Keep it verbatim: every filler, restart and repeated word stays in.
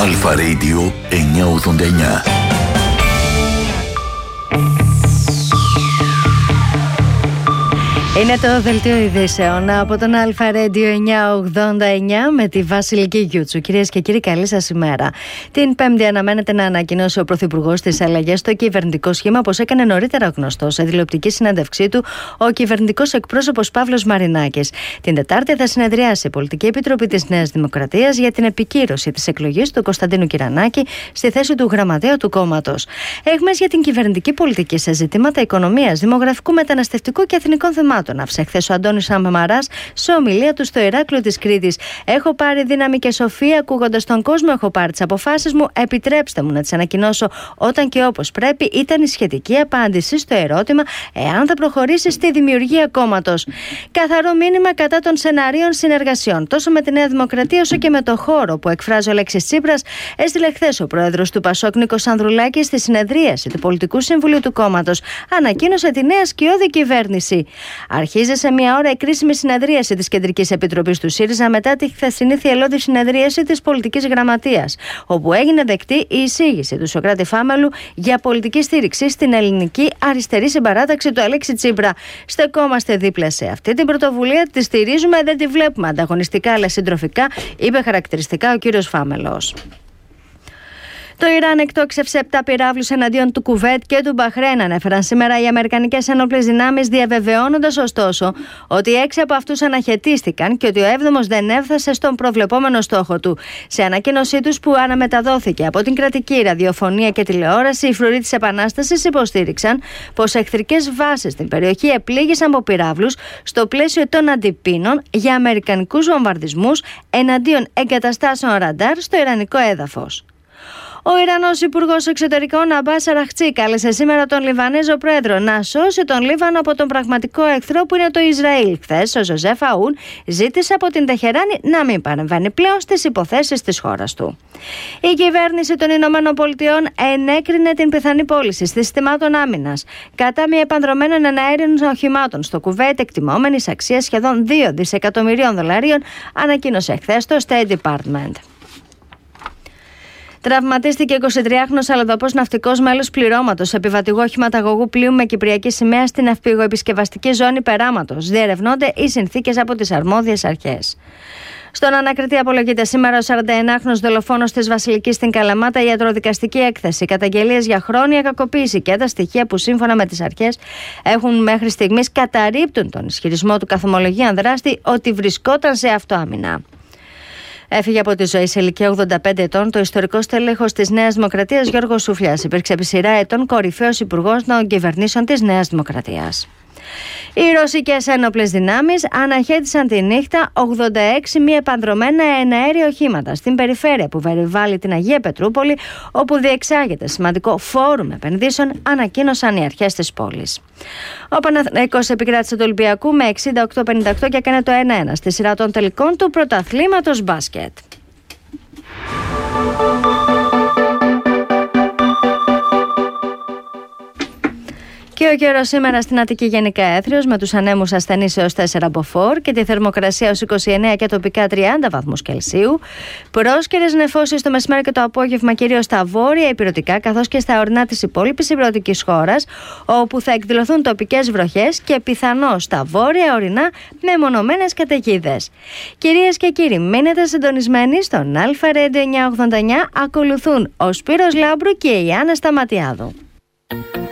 Αλφα Radio εννιακόσια ογδόντα εννιά. Είναι το δελτίο ειδήσεων από τον Αλφα Radio εννιακόσια ογδόντα εννιά με τη Βασιλική Γιούτσου. Κυρίες και κύριοι, καλή σας ημέρα. Την Πέμπτη αναμένεται να ανακοινώσει ο Πρωθυπουργός τις αλλαγές στο κυβερνητικό σχήμα, όπως έκανε νωρίτερα γνωστό σε τηλεοπτική συνέντευξή του ο κυβερνητικός εκπρόσωπος Παύλος Μαρινάκης. Την Τετάρτη θα συνεδριάσει η Πολιτική Επιτροπή της Νέας Δημοκρατίας για την επικύρωση της εκλογής του Κωνσταντίνου Κυρανάκη στη θέση του γραμματέα του κόμματος. Έχμες για την κυβερνητική πολιτική σε ζητήματα οικονομίας, δημογραφικού, μεταναστευτικού και εθνικών θεμάτων. Άφησε χθες ο Αντώνης Σαμαράς σε ομιλία του στο Ηράκλειο της Κρήτης. Έχω πάρει δύναμη και σοφία, ακούγοντας τον κόσμο, έχω πάρει τις αποφάσεις μου. Επιτρέψτε μου να τις ανακοινώσω όταν και όπως πρέπει, ήταν η σχετική απάντηση στο ερώτημα εάν θα προχωρήσει στη δημιουργία κόμματος. Καθαρό μήνυμα κατά των σεναρίων συνεργασιών, τόσο με τη Νέα Δημοκρατία όσο και με το χώρο που εκφράζει ο Αλέξης Τσίπρας, έστειλε χθες ο πρόεδρος του Πασόκ Νίκος Ανδρουλάκης στη συνεδρίαση του Πολιτικού Συμβουλίου του κόμματος. Ανακοίνωσε τη νέα σκιώδη κυβέρνηση. Αρχίζει σε μία ώρα η κρίσιμη συνεδρίαση της Κεντρικής Επιτροπής του ΣΥΡΙΖΑ μετά τη χθεσινή θυελλώδη συνεδρίαση της Πολιτικής Γραμματείας, όπου έγινε δεκτή η εισήγηση του Σωκράτη Φάμελου για πολιτική στήριξη στην ελληνική αριστερή συμπαράταξη του Αλέξη Τσίπρα. Στεκόμαστε δίπλα σε αυτή την πρωτοβουλία, τη στηρίζουμε, δεν τη βλέπουμε ανταγωνιστικά αλλά συντροφικά, είπε χαρακτηριστικά ο κύριος Φάμελος. Το Ιράν εκτόξευσε επτά πυράβλους εναντίον του Κουβέτ και του Μπαχρέιν, ανέφεραν σήμερα οι αμερικανικές ένοπλες δυνάμεις, διαβεβαιώνοντας ωστόσο ότι έξι από αυτούς αναχαιτίστηκαν και ότι ο έβδομος δεν έφτασε στον προβλεπόμενο στόχο του. Σε ανακοίνωσή τους που αναμεταδόθηκε από την κρατική ραδιοφωνία και τηλεόραση, οι φρουροί της Επανάστασης υποστήριξαν πως εχθρικές βάσεις στην περιοχή επλήγησαν από πυράβλους στο πλαίσιο των αντιπίνων για αμερικανικούς βομβαρδισμούς εναντίον εγκαταστάσεων ραντάρ στο ιρανικό έδαφος. Ο Ιρανός Υπουργός Εξωτερικών Αμπάς Αραχτσί κάλεσε σήμερα τον Λιβανέζο πρόεδρο να σώσει τον Λίβανο από τον πραγματικό εχθρό που είναι το Ισραήλ. Χθες, ο Ζωζέφ Αούν ζήτησε από την Τεχεράνη να μην παρεμβαίνει πλέον στις υποθέσεις της χώρας του. Η κυβέρνηση των Ηνωμένων Πολιτειών ενέκρινε την πιθανή πώληση συστημάτων άμυνας κατά μη επανδρομένων εναέριων οχημάτων στο Κουβέιτ, εκτιμόμενης αξίας σχεδόν δύο δισεκατομμυρίων δολαρίων, ανακοίνωσε χθες το State Department. Τραυματίστηκε εικοσιτριάχρονος αλλοδαπός ναυτικός μέλος πληρώματος επιβατηγού οχηματαγωγού πλοίου με κυπριακή σημαία στην ναυπηγοεπισκευαστική ζώνη Περάματος. Διερευνώνται οι συνθήκες από τις αρμόδιες αρχές. Στον ανακριτή απολογείται σήμερα ο σαρανταεννάχρονος δολοφόνος της Βασιλικής στην Καλαμάτα, η ιατροδικαστική έκθεση. Καταγγελίες για χρόνια κακοποίηση και τα στοιχεία που σύμφωνα με τις αρχές έχουν μέχρι στιγμής καταρρίπτουν τον ισχυρισμό του καθομολογίαν δράστη ότι βρισκόταν σε αυτοάμυνα. Έφυγε από τη ζωή σε ηλικία ογδόντα πέντε ετών το ιστορικό στέλεχος της Νέας Δημοκρατίας Γιώργος Σούφλιας. Υπήρξε επί σειρά ετών κορυφαίος υπουργός των κυβερνήσεων της Νέας Δημοκρατίας. Οι ρωσικές ένοπλες δυνάμεις αναχέτησαν τη νύχτα ογδόντα έξι μη επανδρομένα εναέρια οχήματα στην περιφέρεια που περιβάλλει την Αγία Πετρούπολη, όπου διεξάγεται σημαντικό φόρουμ επενδύσεων, ανακοίνωσαν οι αρχές της πόλης. Ο Παναθηναϊκός επικράτησε του Ολυμπιακού με εξήντα οκτώ πενήντα οκτώ και έκανε το ένα ένα στη σειρά των τελικών του πρωταθλήματος μπάσκετ. Και ο καιρός σήμερα στην Αττική γενικά έθριος, με τους ανέμους ασθενείς έως τέσσερα μποφόρ και τη θερμοκρασία ως είκοσι εννέα και τοπικά τριάντα βαθμούς Κελσίου. Πρόσκαιρες νεφώσεις το μεσημέρι και το απόγευμα, κυρίως στα βόρεια ηπειρωτικά καθώς και στα ορεινά της υπόλοιπης ηπειρωτικής χώρας, όπου θα εκδηλωθούν τοπικές βροχές και πιθανώς στα βόρεια ορεινά με μονομένες καταιγίδες. Κυρίες και κύριοι, μείνετε συντονισμένοι στον Αλφα Radio εννιακόσια ογδόντα εννιά. Ακολουθούν ο Σπύρος Λάμπρου και η Άννα Σταματιάδου.